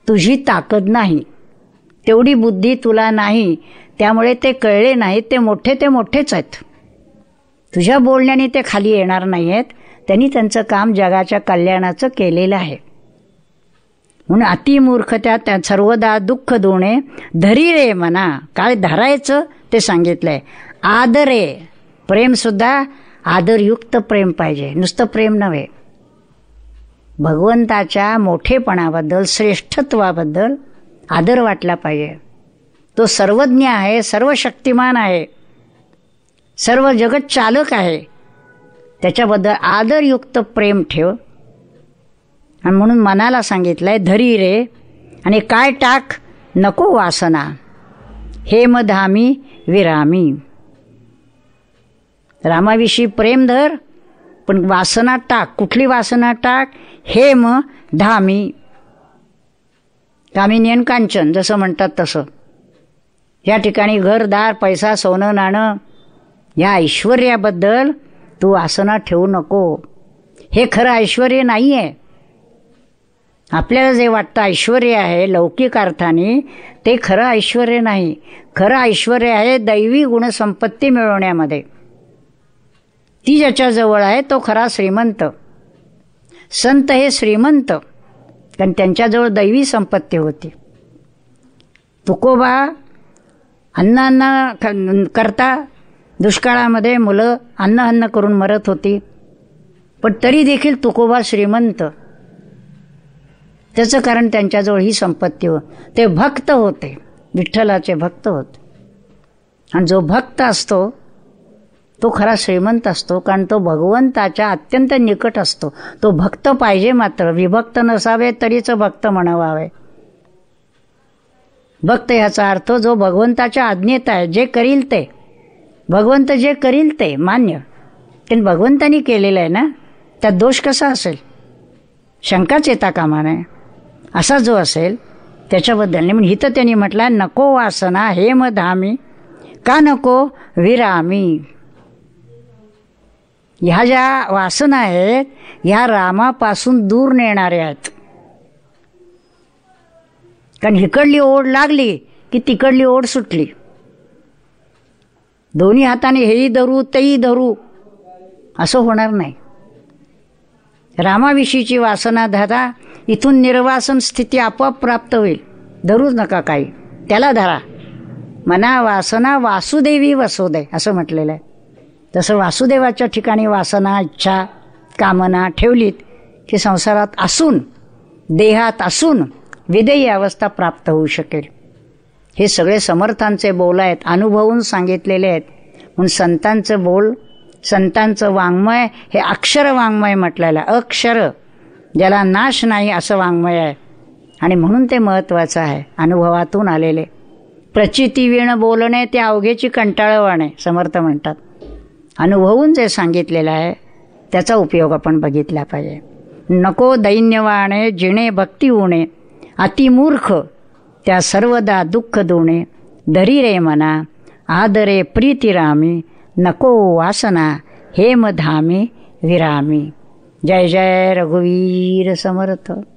तुझी ताकद नाही, तेवढी बुद्धी तुला नाही, त्यामुळे ते कळले नाहीत. ते मोठेच आहेत. तुझ्या बोलण्याने ते खाली येणार नाही आहेत. त्यांनी त्यांचं काम जगाच्या कल्याणाचं केलेलं आहे. म्हणून अतिमूर्खत्या त्या सर्वदा दुःख दोणे, धरी रे मना. काय धरायचं ते सांगितलंय. आदरे, प्रेमसुद्धा आदरयुक्त प्रेम पाहिजे, नुसतं प्रेम नव्हे. भगवंताच्या मोठेपणाबद्दल, श्रेष्ठत्वाबद्दल आदर वाटला पाहिजे. तो सर्वज्ञ आहे, सर्व शक्तिमान आहे, सर्व जगत चालक आहे. त्याच्याबद्दल आदरयुक्त प्रेम ठेव. आणि म्हणून मनाला सांगितलंय धरी रे, आणि काय टाक, नको वासना, हेमधामी विरामी. रामाविषयी प्रेम धर, पण वासना टाक. कुठली वासना टाक? हेम धामी, कामिनी आणि कांचन जसं म्हणतात तसं. या ठिकाणी घरदार, पैसा, सोनं नाणं, या ऐश्वर्याबद्दल तू वासना ठेवू नको. हे खरं ऐश्वर्य नाही आहे. आपल्याला जे वाटतं ऐश्वर्य आहे लौकिक अर्थाने, ते खरं ऐश्वर्य नाही. खरं ऐश्वर्य आहे दैवी गुणसंपत्ती मिळवण्यामध्ये. ती ज्याच्याजवळ आहे तो खरा श्रीमंत. संत हे श्रीमंत, कारण त्यांच्याजवळ दैवी संपत्ती होती. तुकोबा अन्न करता दुष्काळामध्ये मुलं अन्न करून मरत होती, पण तरी देखील तुकोबा श्रीमंत. त्याचं कारण त्यांच्याजवळ ही संपत्ती होती. ते भक्त होते, विठ्ठलाचे भक्त होते. आणि जो भक्त असतो तो खरा श्रीमंत असतो, कारण तो भगवंताच्या अत्यंत निकट असतो. तो भक्त पाहिजे, मात्र विभक्त नसावे तरीच भक्त म्हणावावे. भक्त ह्याचा अर्थ जो भगवंताच्या आज्ञेत आहे, जे करील ते, भगवंत जे करील ते मान्य. पण भगवंतानी केलेलं आहे ना, त्यात दोष कसा असेल? शंकाच येता कामा नये. असा जो असेल त्याच्याबद्दल नाही. म्हणून इथं त्यांनी म्हटलं नको वासना हेम धामी, का नको विरामी. ह्या ज्या वासना आहेत ह्या रामापासून दूर नेणाऱ्या आहेत. कारण इकडली ओढ लागली की तिकडली ओढ सुटली. दोन्ही हाताने हेही धरू तेही धरू असं होणार नाही. रामाविषयीची वासना धरा, इथून निर्वासन स्थिती आपोआप प्राप्त होईल. धरूच नका काही, त्याला धरा. मना वासना वासुदेवी वसुदे असं म्हटलेलं आहे. तसं वासुदेवाच्या ठिकाणी वासना, इच्छा, कामना ठेवलीत की संसारात असून, देहात असून विदेही अवस्था प्राप्त होऊ शकेल. हे सगळे समर्थांचे बोल आहेत, अनुभवून सांगितलेले आहेत. म्हणून संतांचं बोल, संतांचं वाङ्मय हे अक्षर वाङ्मय म्हटलेलं आहे. अक्षर ज्याला नाश नाही असं वाङ्मय आहे. आणि म्हणून ते महत्त्वाचं आहे. अनुभवातून आलेले. प्रचिती विण बोलणे ते अवघेची कंटाळवाणे समर्थ म्हणतात. अनुभवून जे सांगितलेलं आहे त्याचा उपयोग आपण बघितला पाहिजे. नको दैन्यवाणे जिणे भक्ती उणे, अतिमूर्ख त्या सर्वदा दुःख दोणे, धरी रे मना आदरे प्रीतिरामी, नको वासना हेम धामी विरामी. जय जय रघुवीर समर्थ.